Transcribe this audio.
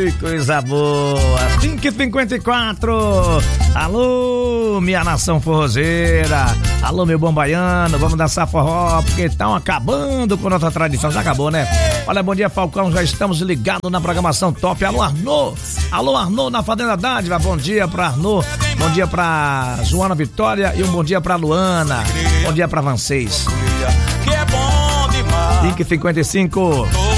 Ui, coisa boa. 5h54. Alô, minha nação forrozeira. Alô, meu bom baiano. Vamos dançar forró, porque estão acabando com nossa tradição. Já acabou, né? Olha, bom dia, Falcão. Já estamos ligados na programação top. Alô, Arnô. Alô, Arnô, na Fazenda Dádiva. Bom dia pra Arnô. Bom dia pra Joana Vitória. E um bom dia pra Luana. Bom dia pra Vancês. 5h55.